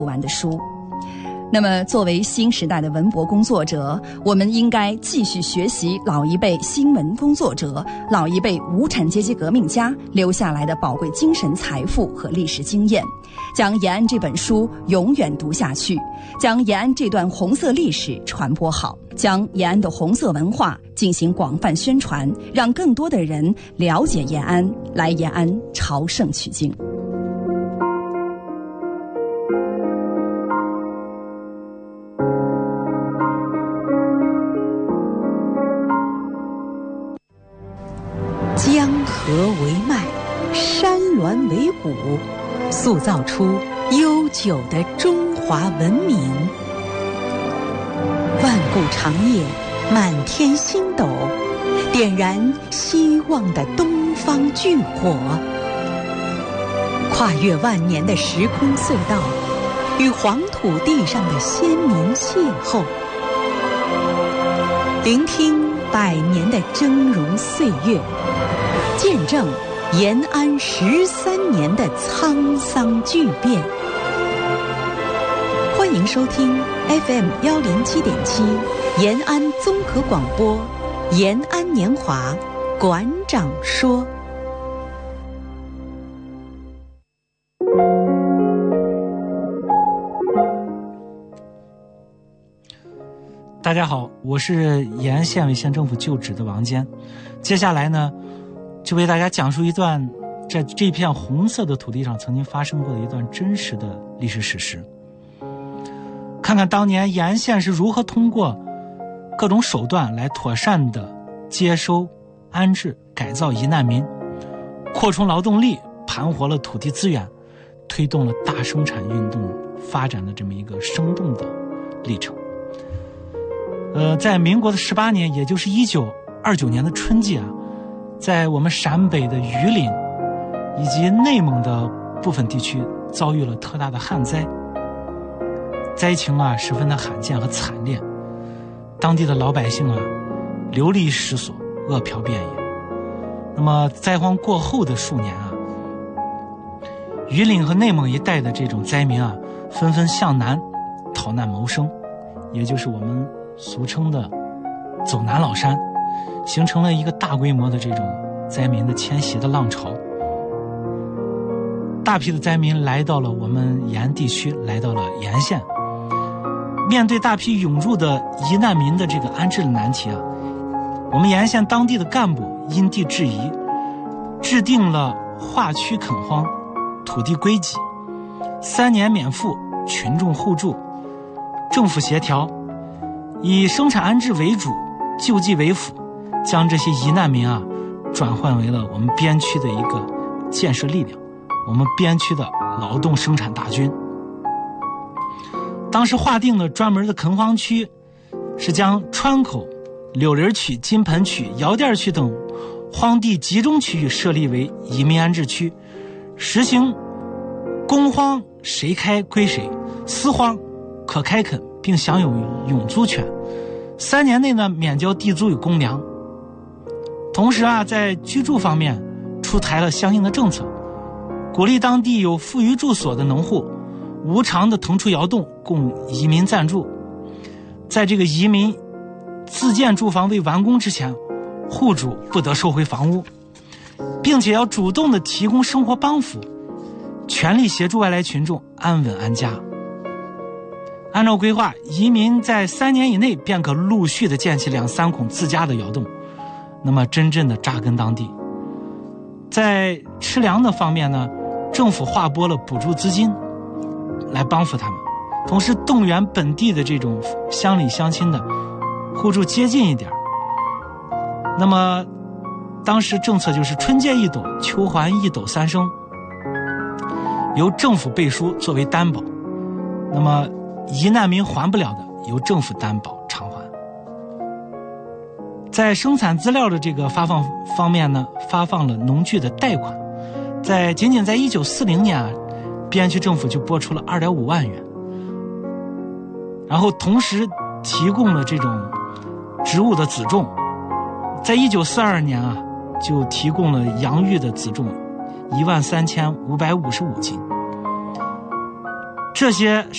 不完的书。那么作为新时代的文博工作者，我们应该继续学习老一辈新闻工作者、老一辈无产阶级革命家留下来的宝贵精神财富和历史经验，将延安这本书永远读下去，将延安这段红色历史传播好，将延安的红色文化进行广泛宣传，让更多的人了解延安，来延安朝圣取经。 江河为脉，山峦为骨，塑造出悠久的中华文明。万古长夜，满天星斗，点燃希望的东方巨火。跨越万年的时空隧道，与黄土地上的先民邂逅，聆听百年的峥嵘岁月，见证延安13年的沧桑巨变。欢迎收听 FM107.7延安综合广播，延安年华馆长说。 大家好，我是延安县委县政府就职的王坚。接下来呢，就为大家讲述一段在这片红色的土地上曾经发生过的一段真实的历史史实，看看当年延安县是如何通过各种手段来妥善的接收、安置、改造疑难民，扩充劳动力，盘活了土地资源，推动了大生产运动发展的这么一个生动的历程。在民国的18年，也就是1929年的春季啊，在我们陕北的榆林以及内蒙的部分地区遭遇了特大的旱灾，灾情啊十分的罕见和惨烈，当地的老百姓啊流离失所，饿殍遍野。那么灾荒过后的数年啊，榆林和内蒙一带的这种灾民啊纷纷向南逃难谋生，也就是我们俗称的走南老山，形成了一个大规模的这种灾民的迁徙的浪潮。大批的灾民来到了我们延安地区，来到了延安县。面对大批涌入的疑难民的这个安置的难题啊，我们延安县当地的干部因地制宜，制定了划区垦荒、土地归己、3年免赋、群众互助、政府协调，以生产安置为主，救济为辅，将这些疑难民啊转换为了我们边区的一个建设力量，我们边区的劳动生产大军。当时划定了专门的垦荒区，是将川口、柳林区、金盆区、窑店区等荒地集中区域设立为移民安置区，实行公荒谁开归谁，私荒可开垦并享有永租权，3年内呢免交地租与公粮。同时啊，在居住方面出台了相应的政策，鼓励当地有富余住所的农户无偿的腾出窑洞供移民暂住。在这个移民自建住房未完工之前，户主不得收回房屋，并且要主动的提供生活帮扶，全力协助外来群众安稳安家。按照规划，移民在3年以内便可陆续的建起2-3孔自家的窑洞，那么真正的扎根当地。在吃粮的方面呢，政府划拨了补助资金来帮扶他们，同时动员本地的这种乡里乡亲的互助接近一点。那么当时政策就是春借1斗，秋还1斗3升，由政府背书作为担保，那么疑难民还不了的，由政府担保偿还。在生产资料的这个发放方面呢，发放了农具的贷款，仅仅在1940年啊，边区政府就拨出了2.5万元，然后同时提供了这种植物的籽种，在1942年啊，就提供了洋芋的籽种13555斤。这些